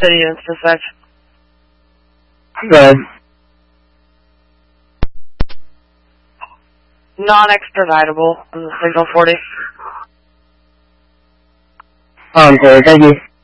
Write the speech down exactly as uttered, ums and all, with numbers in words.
City units dispatch. Go ahead. Non-expeditable on the signal forty. Um, sorry, thank you.